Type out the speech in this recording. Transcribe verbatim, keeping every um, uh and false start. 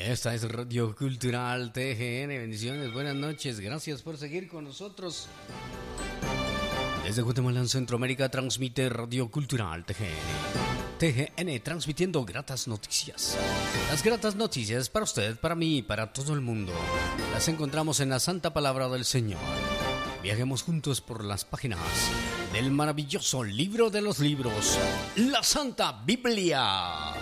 Esta es Radio Cultural T G N. Bendiciones, buenas noches. Gracias por seguir con nosotros. Desde Guatemala, en Centroamérica, transmite Radio Cultural T G N. T G N transmitiendo gratas noticias. Las gratas noticias para usted, para mí y para todo el mundo las encontramos en la Santa Palabra del Señor. Viajemos juntos por las páginas del maravilloso libro de los libros, la Santa Biblia.